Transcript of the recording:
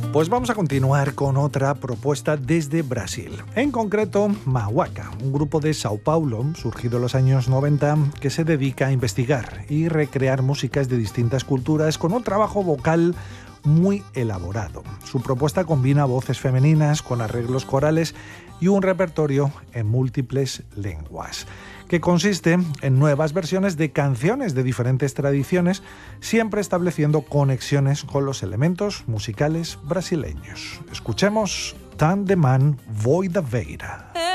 Pues vamos a continuar con otra propuesta desde Brasil. En concreto, Mauaca, un grupo de Sao Paulo, surgido en los años 90, que se dedica a investigar y recrear músicas de distintas culturas con un trabajo vocal muy elaborado. Su propuesta combina voces femeninas con arreglos corales y un repertorio en múltiples lenguas, que consiste en nuevas versiones de canciones de diferentes tradiciones, siempre estableciendo conexiones con los elementos musicales brasileños. Escuchemos Tan de Man Voida Veira.